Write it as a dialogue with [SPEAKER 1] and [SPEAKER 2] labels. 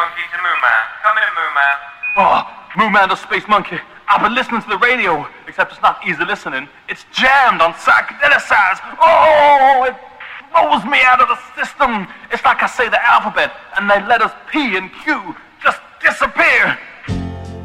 [SPEAKER 1] Monkey to Moo Man. Come in, Moo Man.
[SPEAKER 2] Oh, Moo Man the Space Monkey. I've been listening to the radio, except it's not easy listening. It's jammed on psychedelicized. Oh, it blows me out of the system. It's like I say the alphabet, and they let us P and Q just disappear.